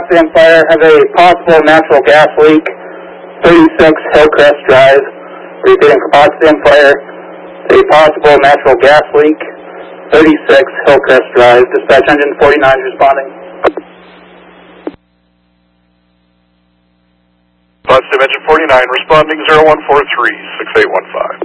Potsdam Fire, have a possible natural gas leak, 36 Hillcrest Drive. Repeating for Potsdam Fire, a possible natural gas leak, 36 Hillcrest Drive. Dispatch engine 49 is responding. Potsdam engine 49 responding 0143-6815.